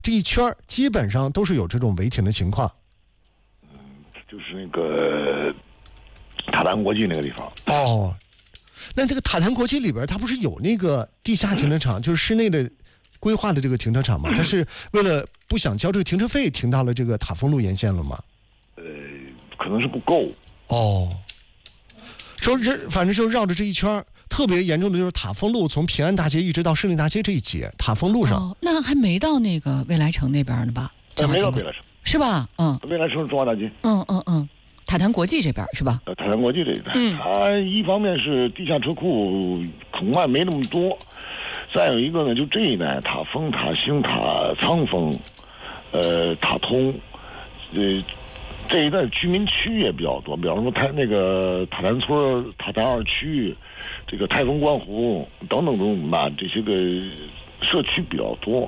这一圈基本上都是有这种违停的情况。 就是那个塔坛国际那个地方。 哦，那这个塔坛国际里边，它不是有那个地下停车场，就是室内的规划的这个停车场吗？它是为了不想交这个停车费，停到了这个塔峰路沿线了吗？ 可能是不够。 哦，说反正就绕着这一圈，特别严重的就是塔峰路从平安大街一直到胜利大街这一节，塔峰路上。 哦，那还没到那个未来城那边呢吧？ 没到未来城。 是吧？ 未来城是中华大街。 塔坛国际这边是吧？ 塔坛国际这一带，它一方面是地下车库恐怕没那么多，再有一个呢，就这一带塔峰、塔兴、塔苍峰，塔通，这一带居民区也比较多，比方说那个塔坛村、塔坛2区，这个泰丰观湖等等等等吧，这些个社区比较多。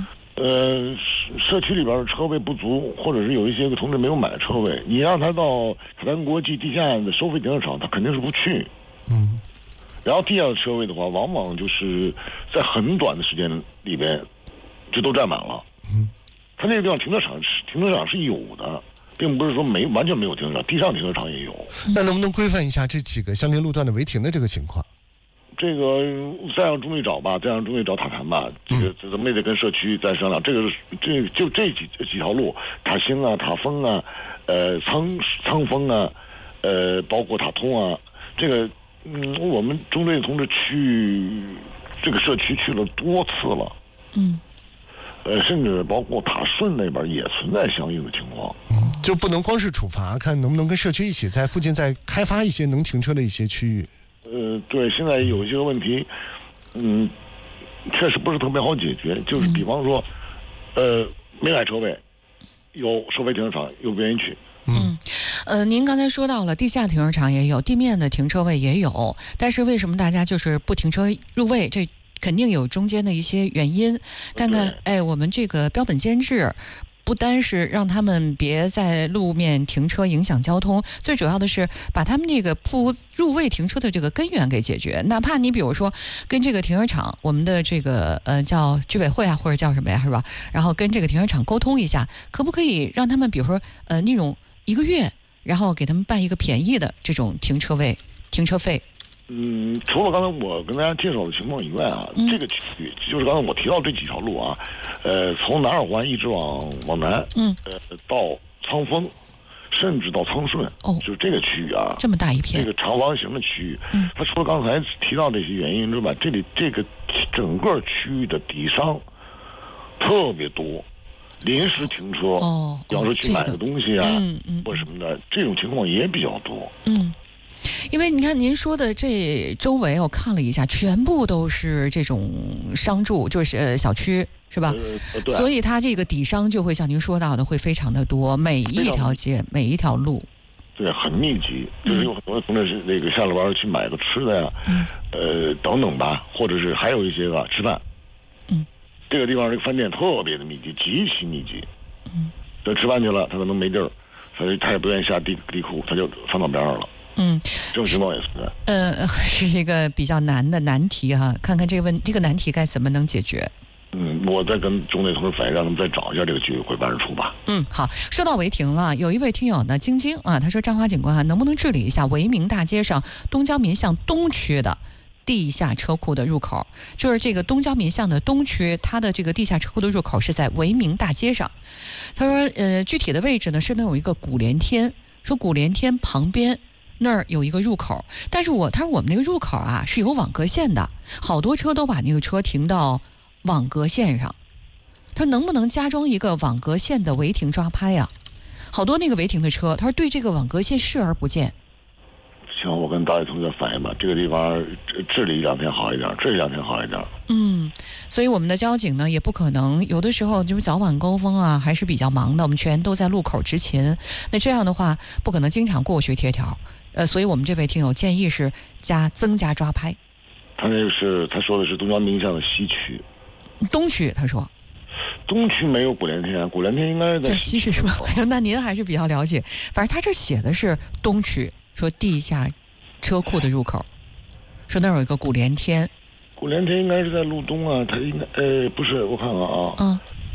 社区里边的车位不足，或者是有一些个同志没有买车位，你让他到塔坛国际地下的收费停车场，他肯定是不去。然后地下的车位的话，往往就是在很短的时间里边就都占满了。他那个地方停车场是有的，并不是说完全没有停车场，地上停车场也有。 那能不能规范一下这几个相邻路段的违停的这个情况？ 这个再让中队找吧，再让中队找塔坛吧，这个咱们也得跟社区再商量。这几条路，塔兴啊、塔峰啊、苍峰啊、包括塔通啊，这个我们中队的同志去这个社区去了多次了。甚至包括塔顺那边也存在相应的情况。 就不能光是处罚，看能不能跟社区一起在附近再开发一些能停车的一些区域。 对，现在有一些问题，确实不是特别好解决。就是比方说，没买车位，有收费停车场，又不愿意去。 您刚才说到了地下停车场也有，地面的停车位也有，但是为什么大家就是不停车入位？这肯定有中间的一些原因。看看，我们这个标本兼治。不单是让他们别在路面停车影响交通，最主要的是把他们那个不入位停车的这个根源给解决。哪怕你比如说跟这个停车场，我们的这个叫居委会啊，或者叫什么呀，是吧？然后跟这个停车场沟通一下，可不可以让他们比如说那种1个月，然后给他们办一个便宜的这种停车费。 除了刚才我跟大家介绍的情况以外啊，这个区域就是刚才我提到这几条路啊，从南二环一直往南，到苍峰，甚至到苍顺，就是这个区域啊， 这么大一片， 这个长方形的区域，他除了刚才提到这些原因之外，这个整个区域的底商特别多，临时停车，比方说去买个东西啊，或什么的，这种情况也比较多。 因为你看您说的这周围，我看了一下，全部都是这种商住，就是小区，是吧？所以它这个底商就会像您说到的，会非常的多，每一条街、每一条路， 对，很密集。就是有很多同志是那个下了班去买个吃的呀，等等吧，或者是还有一些个吃饭。这个地方这个饭店特别的密集，极其密集。他吃饭去了，他可能没地儿，他也不愿意下地库，他就放到边上了。这种情况也存在。 是一个比较难的难题哈，看看这个难题该怎么能解决。 我再跟中队同志反映，让他们再找一下这个居委会办事处吧。 好，说到违停了，有一位听友呢，晶晶啊，他说张华警官能不能治理一下维明大街上东交民巷东区的地下车库的入口？就是这个东交民巷的东区，它的这个地下车库的入口是在维明大街上。他说，具体的位置呢是那有一个古联天，说古联天旁边。那儿有一个入口，但是他说我们那个入口啊是有网格线的，好多车都把那个车停到网格线上。他说能不能加装一个网格线的违停抓拍啊？好多那个违停的车，他说对这个网格线视而不见。 行，我跟大家同学反映吧，这个地方治理2天好一点，治理2天好一点。 所以我们的交警呢也不可能，有的时候就是早晚高峰啊还是比较忙的，我们全都在路口执勤，那这样的话不可能经常过去贴条。所以我们这位听友建议是增加抓拍。 他说的是东交民巷的西区， 东区他说。 东区没有古联天，古联天应该是在西区是吧？那您还是比较了解。反正他这写的是东区，说地下车库的入口，说那儿有一个古联天。 古联天应该是在路东啊，他应该不是，我看看啊，